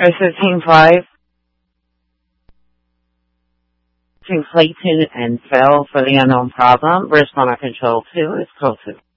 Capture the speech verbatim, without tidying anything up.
Is it Team five? Team Clayton and Phil for the unknown problem. Responder Control two is close.